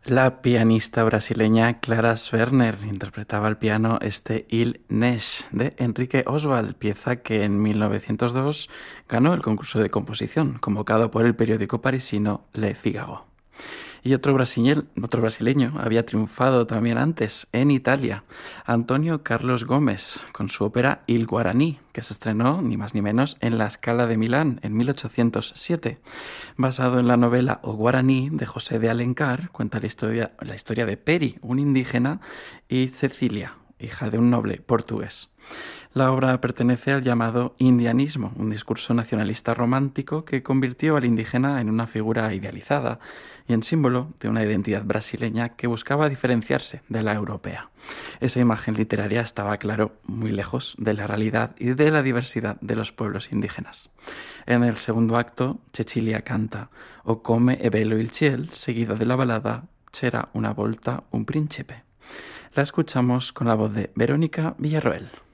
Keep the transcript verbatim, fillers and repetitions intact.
La pianista brasileña Clara Swerner interpretaba al piano este Il Nesh de Enrique Oswald, pieza que en mil novecientos dos ganó el concurso de composición convocado por el periódico parisino Le Figaro. Y otro, brasileño, otro brasileño había triunfado también antes, en Italia, Antonio Carlos Gómez, con su ópera Il Guaraní, que se estrenó ni más ni menos en la Scala de Milán en mil ochocientos siete. Basado en la novela O Guaraní de José de Alencar, cuenta la historia, la historia de Peri, un indígena, y Cecilia, hija de un noble portugués. La obra pertenece al llamado indianismo, un discurso nacionalista romántico que convirtió al indígena en una figura idealizada y en símbolo de una identidad brasileña que buscaba diferenciarse de la europea. Esa imagen literaria estaba, claro, muy lejos de la realidad y de la diversidad de los pueblos indígenas. En el segundo acto, Cecilia canta O come è bello il ciel, seguida de la balada C'era una volta un príncipe. La escuchamos con la voz de Verónica Villarroel.